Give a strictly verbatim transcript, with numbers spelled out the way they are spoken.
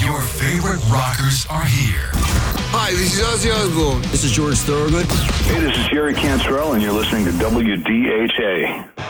Your favorite rockers are here. Hi, this is Ozzy Osbourne. This is George Thorogood. Hey, this is Jerry Cantrell, and you're listening to W D H A.